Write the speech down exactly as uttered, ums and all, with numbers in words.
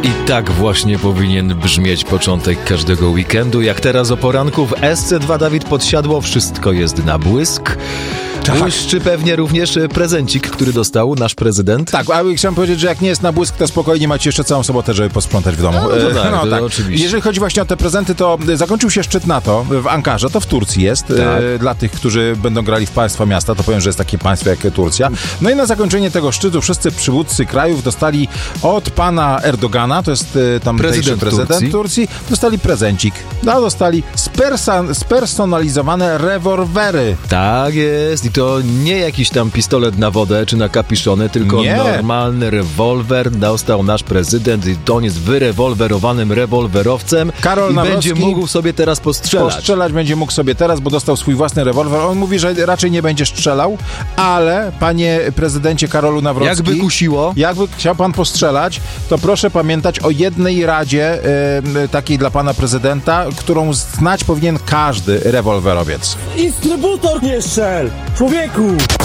I tak właśnie powinien brzmieć początek każdego weekendu. Jak teraz o poranku w S C dwa Dawid Podsiadło, wszystko jest na błysk. Błyszczy pewnie również prezencik, który dostał nasz prezydent. Tak, ale chciałem powiedzieć, że jak nie jest na błysk, to spokojnie macie jeszcze całą sobotę, żeby posprzątać w domu. No, to tak, no, to tak. oczywiście. Jeżeli chodzi właśnie o te prezenty, to zakończył się szczyt NATO w Ankarze, to w Turcji jest. Tak. E, dla tych, którzy będą grali w państwa miasta, to powiem, że jest takie państwo jak Turcja. No i na zakończenie tego szczytu wszyscy przywódcy krajów dostali od pana Erdogana, to jest e, tam Prezydent prezydent Turcji. Turcji, dostali prezencik. No, dostali spersa- spersonalizowane rewolwery. Tak jest. I to nie jakiś tam pistolet na wodę czy na kapiszony, tylko Nie. normalny rewolwer dostał nasz prezydent i on jest wyrewolwerowanym rewolwerowcem Karol i Nawrocki będzie mógł sobie teraz postrzelać. Postrzelać będzie mógł sobie teraz, bo dostał swój własny rewolwer. On mówi, że raczej nie będzie strzelał, ale panie prezydencie Karolu Nawrocki... Jakby kusiło. Jakby chciał pan postrzelać, to proszę pamiętać o jednej radzie e, takiej dla pana prezydenta, którą znać powinien każdy rewolwerowiec. Instrybutor nie strzel! Człowieku!